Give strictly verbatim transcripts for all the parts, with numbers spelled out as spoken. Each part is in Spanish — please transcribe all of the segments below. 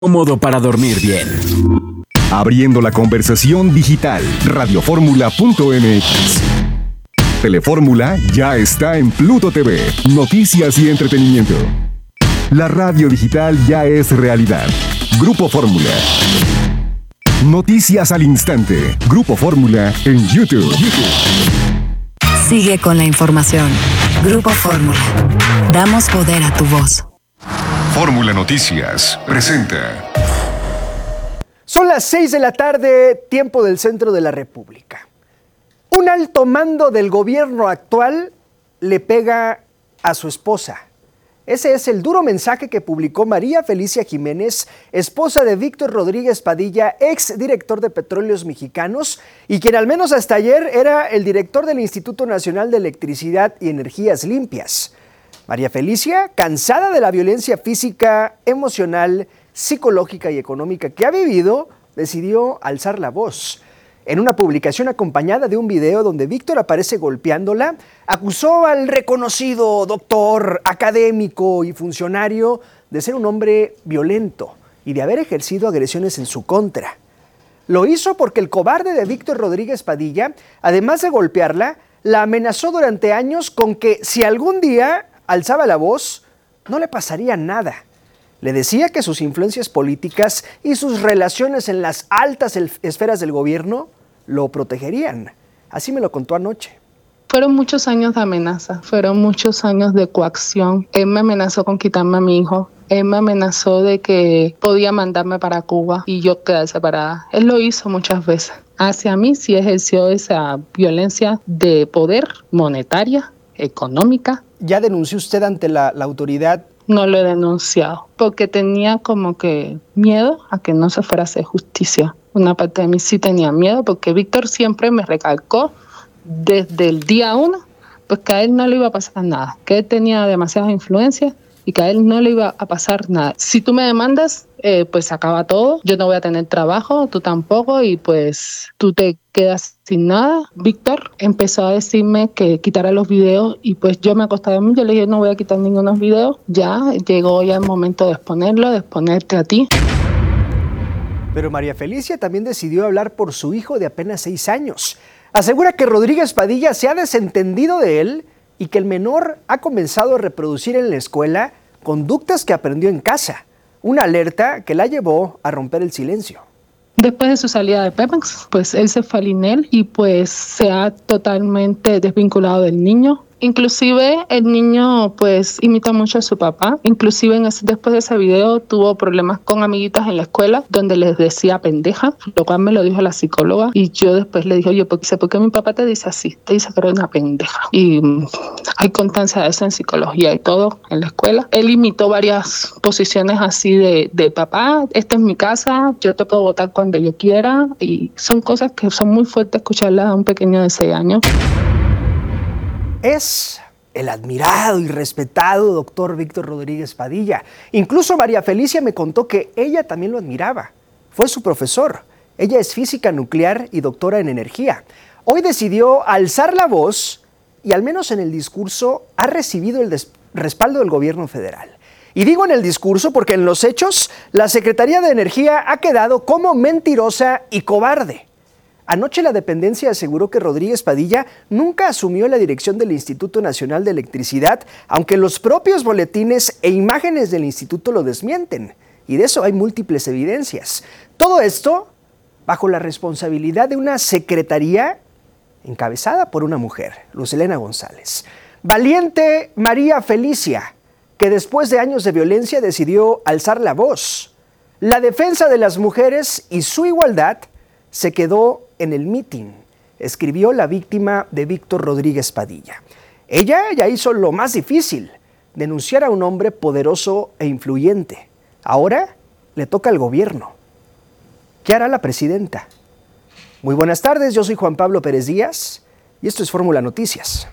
Cómodo para dormir bien. Abriendo la conversación digital. radioformula punto m x. Telefórmula ya está en Pluto T V. Noticias y entretenimiento. La radio digital ya es realidad. Grupo Fórmula. Noticias al instante. Grupo Fórmula en YouTube. YouTube. Sigue con la información. Grupo Fórmula. Damos poder a tu voz. Fórmula Noticias presenta. Son las seis de la tarde, tiempo del centro de la República. Un alto mando del gobierno actual le pega a su esposa. Ese es el duro mensaje que publicó María Felicia Jiménez, esposa de Víctor Rodríguez Padilla, ex director de Petróleos Mexicanos, y quien al menos hasta ayer era el director del Instituto Nacional de Electricidad y Energías Limpias. María Felicia, cansada de la violencia física, emocional, psicológica y económica que ha vivido, decidió alzar la voz. En una publicación acompañada de un video donde Víctor aparece golpeándola, acusó al reconocido doctor, académico y funcionario de ser un hombre violento y de haber ejercido agresiones en su contra. Lo hizo porque el cobarde de Víctor Rodríguez Padilla, además de golpearla, la amenazó durante años con que si algún día alzaba la voz, no le pasaría nada. Le decía que sus influencias políticas y sus relaciones en las altas esferas del gobierno lo protegerían. Así me lo contó anoche. Fueron muchos años de amenaza, fueron muchos años de coacción. Él me amenazó con quitarme a mi hijo. Él me amenazó de que podía mandarme para Cuba y yo quedar separada. Él lo hizo muchas veces. Hacia mí sí ejerció esa violencia de poder monetaria, económica. ¿Ya denunció usted ante la, la autoridad? No lo he denunciado porque tenía como que miedo a que no se fuera a hacer justicia. Una parte de mí sí tenía miedo porque Víctor siempre me recalcó desde el día uno pues que a él no le iba a pasar nada, que él tenía demasiadas influencias y que a él no le iba a pasar nada. Si tú me demandas, eh, pues se acaba todo, yo no voy a tener trabajo, tú tampoco, y pues tú te quedas sin nada. Víctor empezó a decirme que quitara los videos y pues yo me acosté a mí, yo le dije no voy a quitar ningunos videos, ya llegó ya el momento de exponerlo, de exponerte a ti. Pero María Felicia también decidió hablar por su hijo de apenas seis años. Asegura que Rodríguez Padilla se ha desentendido de él y que el menor ha comenzado a reproducir en la escuela conductas que aprendió en casa. Una alerta que la llevó a romper el silencio. Después de su salida de Pemex, pues él se fue al INEL y pues se ha totalmente desvinculado del niño. Inclusive el niño pues imita mucho a su papá. Inclusive en ese, después de ese video tuvo problemas con amiguitas en la escuela donde les decía pendeja, lo cual me lo dijo la psicóloga. Y yo después le dije, oye, ¿por qué, ¿por qué mi papá te dice así? Te dice que eres una pendeja. Y um, hay constancia de eso en psicología y todo en la escuela. Él imitó varias posiciones así de, de papá, esta es mi casa, yo te puedo votar cuando yo quiera. Y son cosas que son muy fuertes escucharlas a un pequeño de seis años. Es el admirado y respetado doctor Víctor Rodríguez Padilla. Incluso María Felicia me contó que ella también lo admiraba. Fue su profesor. Ella es física nuclear y doctora en energía. Hoy decidió alzar la voz y al menos en el discurso ha recibido el des- respaldo del gobierno federal. Y digo en el discurso porque en los hechos la Secretaría de Energía ha quedado como mentirosa y cobarde. Anoche la dependencia aseguró que Rodríguez Padilla nunca asumió la dirección del Instituto Nacional de Electricidad, aunque los propios boletines e imágenes del instituto lo desmienten. Y de eso hay múltiples evidencias. Todo esto bajo la responsabilidad de una secretaría encabezada por una mujer, Luz Helena González. Valiente María Felicia, que después de años de violencia decidió alzar la voz. La defensa de las mujeres y su igualdad se quedó en el mitin, escribió la víctima de Víctor Rodríguez Padilla. Ella ya hizo lo más difícil, denunciar a un hombre poderoso e influyente. Ahora le toca al gobierno. ¿Qué hará la presidenta? Muy buenas tardes, yo soy Juan Pablo Pérez Díaz y esto es Fórmula Noticias.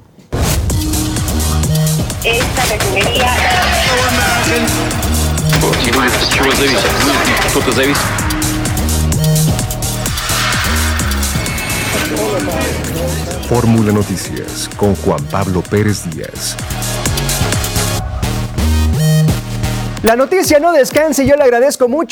Esta refinería... Fórmula Noticias con Juan Pablo Pérez Díaz. La noticia no descansa y yo le agradezco mucho